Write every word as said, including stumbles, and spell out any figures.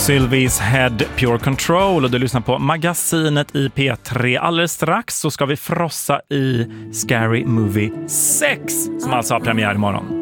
Sylvie's Head, Pure Control, och du lyssnar på Magasinet i P tre. Alldeles strax så ska vi frossa i Scary Movie sex som alltså har premiär imorgon.